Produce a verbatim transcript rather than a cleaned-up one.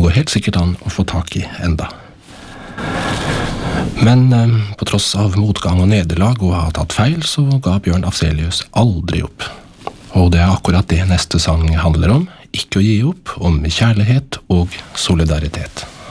Den går helt sikkert an å få tak i enda. Men eh, på tross av motgang og nederlag og å ha tatt feil, så ga Bjørn Afzelius aldri opp. Og det er akkurat det neste sang handler om, ikke å gi opp, om kjærlighet og solidaritet.